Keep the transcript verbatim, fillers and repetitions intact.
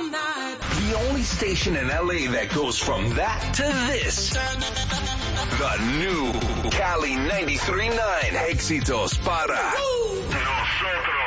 The only station in L A that goes from that to this. The new Cali ninety-three point nine. Éxitos para nosotros.